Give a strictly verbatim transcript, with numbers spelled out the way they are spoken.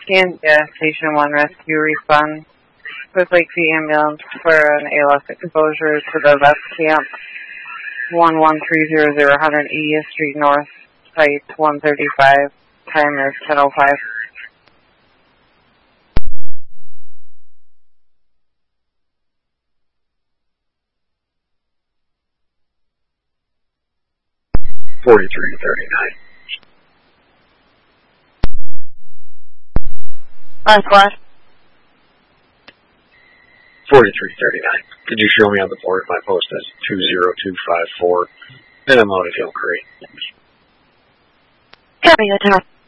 And yeah, Station one rescue respond with Lakeview ambulance for an A L S exposure to the Vest Camp, one one three zero zero one hundred eightieth Street North, site one thirty-five, time is ten oh five. forty-three thirty-nine. Last flash. forty-three thirty-nine. Could you show me on the board my post is two zero two five four, and I'm out at Hill Creek. Copy, attack.